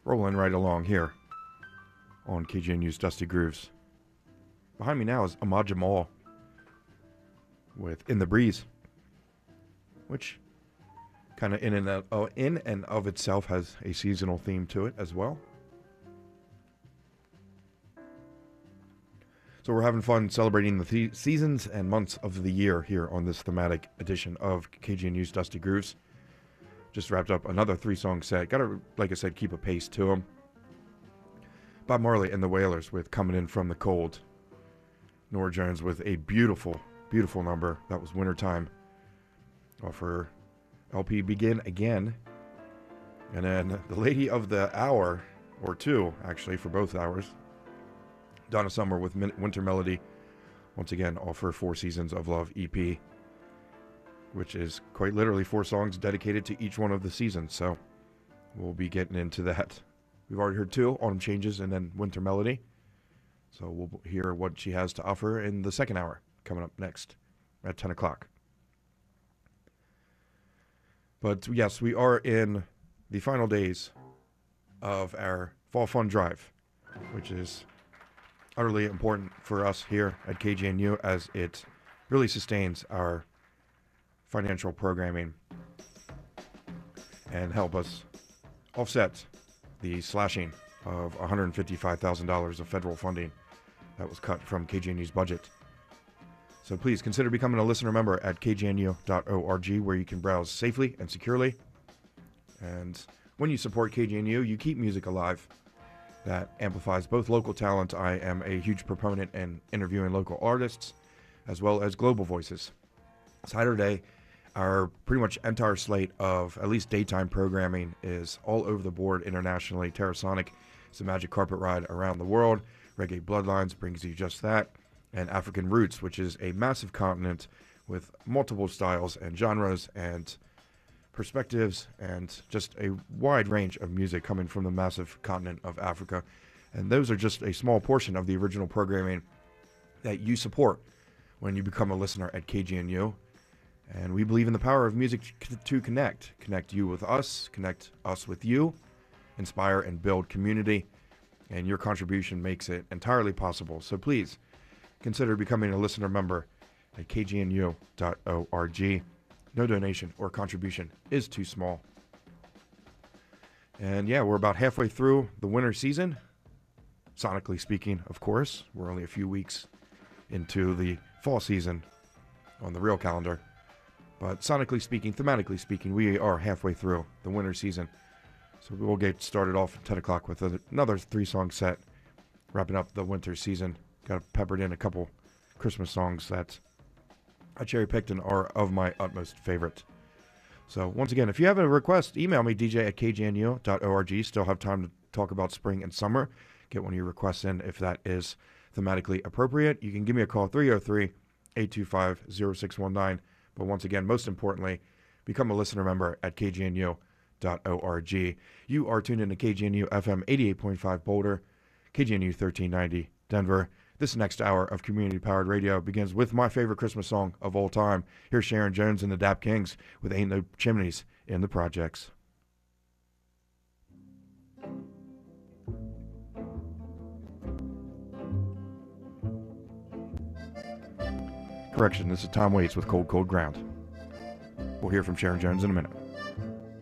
rolling right along here on KGNU's Dusty Grooves. Behind me now is Ahmad Jamal with In the Breeze, which kind of in and of itself has a seasonal theme to it as well. So we're having fun celebrating the seasons and months of the year here on this thematic edition of KGNU's Dusty Grooves. Just wrapped up another 3-song set. Got to, like I said, keep a pace to them. Bob Marley and the Wailers with Coming In From the Cold. Norah Jones with a beautiful, beautiful number. That was Wintertime off her LP Begin Again. And then the lady of the hour, or two actually for both hours, Donna Summer with Winter Melody, once again off her Four Seasons of Love EP, which is quite literally 4 songs dedicated to each one of the seasons. So we'll be getting into that. We've already heard 2, Autumn Changes and then Winter Melody. So we'll hear what she has to offer in the second hour, coming up next at 10 o'clock. But yes, we are in the final days of our Fall Fun Drive, which is utterly important for us here at KGNU as it really sustains our financial programming and help us offset the slashing of $155,000 of federal funding that was cut from KGNU's budget. So please consider becoming a listener member at kgnu.org, where you can browse safely and securely. And when you support KGNU, you keep music alive that amplifies both local talent. I am a huge proponent in interviewing local artists as well as global voices. Saturday, our pretty much entire slate of at least daytime programming is all over the board internationally. Terrasonic is a magic carpet ride around the world. Reggae Bloodlines brings you just that. And African Roots, which is a massive continent with multiple styles and genres and perspectives and just a wide range of music coming from the massive continent of Africa. And those are just a small portion of the original programming that you support when you become a listener at KGNU. And we believe in the power of music to connect. Connect you with us, connect us with you, inspire and build community. And your contribution makes it entirely possible. So please consider becoming a listener member at kgnu.org. No donation or contribution is too small. And yeah, we're about halfway through the winter season. Sonically speaking, of course. We're only a few weeks into the fall season on the real calendar. But sonically speaking, thematically speaking, we are halfway through the winter season. So we will get started off at 10 o'clock with another 3-song set, wrapping up the winter season. Got peppered in a couple Christmas songs that I cherry-picked and are of my utmost favorite. So once again, if you have a request, email me, dj@kgnu.org. Still have time to talk about spring and summer. Get one of your requests in if that is thematically appropriate. You can give me a call, 303-825-0619. But once again, most importantly, become a listener member at kgnu.org. You are tuned into KGNU FM 88.5 Boulder, KGNU 1390 Denver. This next hour of community-powered radio begins with my favorite Christmas song of all time. Here's Sharon Jones and the Dap Kings with Ain't No Chimneys in the Projects. Correction, this is Tom Waits with Cold, Cold Ground. We'll hear from Sharon Jones in a minute.